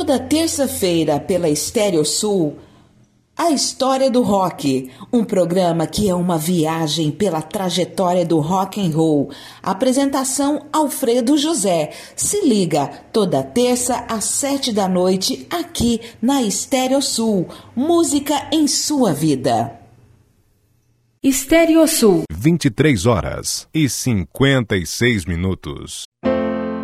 Toda terça-feira pela Estéreo Sul, A História do Rock, um programa que é uma viagem pela trajetória do rock and roll. Apresentação Alfredo José. Se liga, toda terça às 7 da noite, aqui na Estéreo Sul. Música em sua vida. Estéreo Sul. 23 horas e 56 minutos.